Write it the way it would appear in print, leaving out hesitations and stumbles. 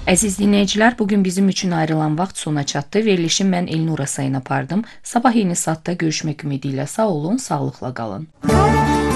Əziz dinləyicilər, bugün bizim üçün ayrılan vaxt sona çatdı. Verilişi mən Elnura Sayın apardım. Sabah yeni saatda görüşmək ümidi ilə sağ olun, sağlıqla qalın.